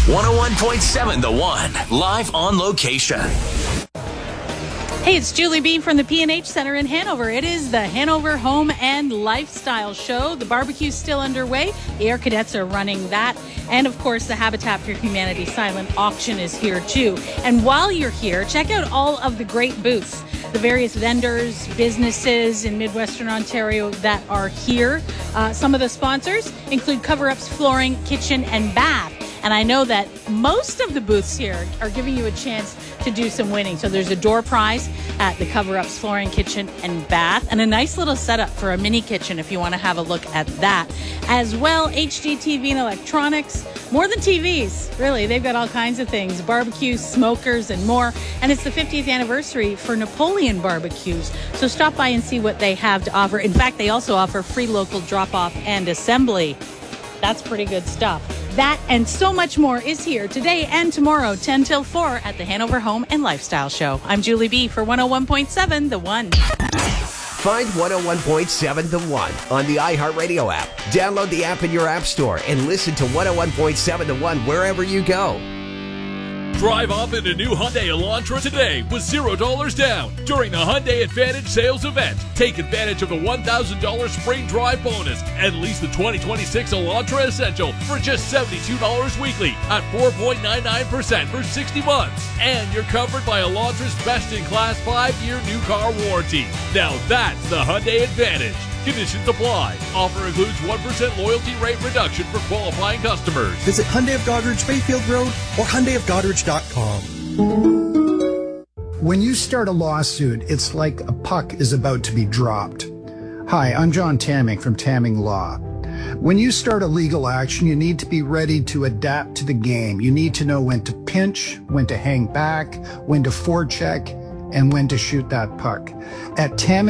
101.7 The One, live on location. Hey, it's Julie B. from the P&H Center in Hanover. It is the Hanover Home and Lifestyle Show. The barbecue's still underway. The Air Cadets are running that. And, of course, the Habitat for Humanity silent auction is here, too. And while you're here, check out all of the great booths, the various vendors, businesses in Midwestern Ontario that are here. Some of the sponsors include Cover Up's Flooring, Kitchen, and Bath. And I know that most of the booths here are giving you a chance to do some winning. So there's a door prize at the Cover Up's Flooring, Kitchen, and Bath, and a nice little setup for a mini kitchen if you want to have a look at that. As well, HGTV and electronics, more than TVs, really. They've got all kinds of things, barbecues, smokers, and more. And it's the 50th anniversary for Napoleon Barbecues. So stop by and see what they have to offer. In fact, they also offer free local drop-off and assembly. That's pretty good stuff. That and so much more is here today and tomorrow, 10 till 4 at the Hanover Home and Lifestyle Show. I'm Julie B. for 101.7 The One. Find 101.7 The One on the iHeartRadio app. Download the app in your app store and listen to 101.7 The One wherever you go. Drive off in a new Hyundai Elantra today with $0 down during the Hyundai Advantage sales event. Take advantage of the $1,000 spring drive bonus and lease the 2026 Elantra Essential for just $72 weekly at 4.99% for 60 months. And you're covered by Elantra's best-in-class 5-year new car warranty. Now that's the Hyundai Advantage. Conditions apply. Offer includes 1% loyalty rate reduction for qualifying customers. Visit Hyundai of Goderich, Bayfield Road, or HyundaiofGoderich.com. When you start a lawsuit, it's like a puck is about to be dropped. Hi, I'm John Tamming from Tamming Law. When you start a legal action, you need to be ready to adapt to the game. You need to know when to pinch, when to hang back, when to forecheck, and when to shoot that puck. At Tamming